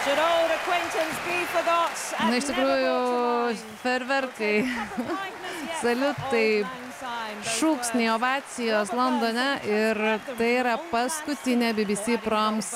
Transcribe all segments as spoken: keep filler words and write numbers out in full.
Na, iš tikrųjų, ferverkai, saliutai, šūksniai, ovacijos Londone ir tai yra paskutinė B B C Proms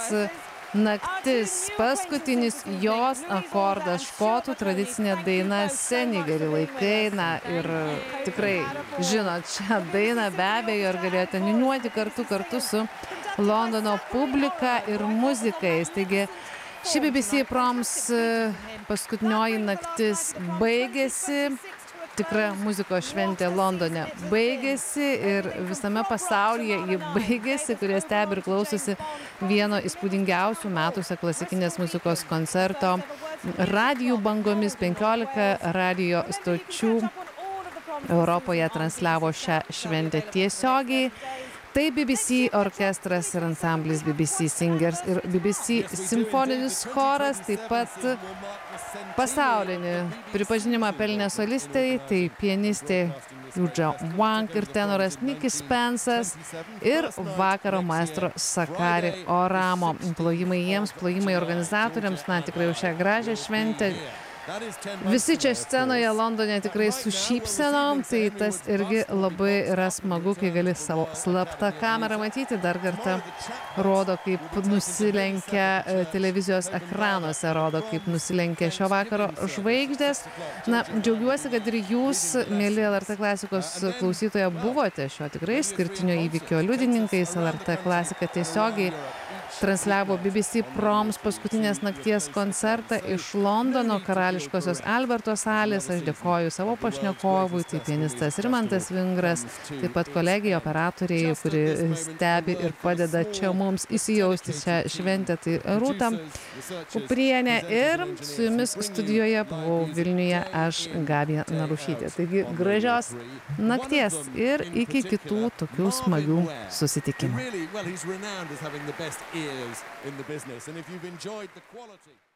naktis, paskutinis jos akordas, škotų tradicinė daina Seni geri laikai, na ir tikrai žinot šią dainą be abejo ir galėjote niūniuoti kartu kartu su Londono publika ir muzikais. Taigi ši B B C Proms paskutinioji naktis baigėsi, tikra muzikos šventė Londone baigėsi ir visame pasaulyje ji baigėsi, kurie stebi ir klausosi vieno įspūdingiausių metuose klasikinės muzikos koncerto radijų bangomis. penkiolika radijo stočių Europoje transliavo šią šventę tiesiogiai. Tai B B C orkestras ir ansamblis B B C Singers ir B B C simfoninis choras, taip pat pasaulinį pripažinimą pelnė solistai, tai pianistė Yuja Wang ir tenoras Nikis Spensas ir vakaro maestro Sakari Oramo. Plojimai jiems, plojimai organizatoriams, na tikrai už šią gražią šventę. Visi čia scenoje Londone tikrai su šypsenom, tai tas irgi labai yra smagu, kai gali savo slaptą kamerą matyti. Dar kartą rodo, kaip nusilenkia televizijos ekranuose, rodo, kaip nusilenkia šio vakaro žvaigždės. Na, džiaugiuosi, kad ir jūs, mėly L R T klasikos klausytoja, buvote šio tikrai išskirtinio įvykio liudininkais. L R T klasika tiesiogiai transliavo B B C Proms paskutinės nakties koncertą iš Londono karališkosios Alberto salės. Aš dėkoju savo pašnekovui, tai pianistas Rimantas Vingras, taip pat kolegijai, operatoriai, kuri stebi ir padeda čia mums įsijausti šią šventę, tai Rūta Kuprienė, ir su jumis studijoje buvau Vilniuje aš, Gabija Narušytė. Taigi gražios nakties ir iki kitų tokių smagių susitikimų. In the business, and if you've enjoyed the quality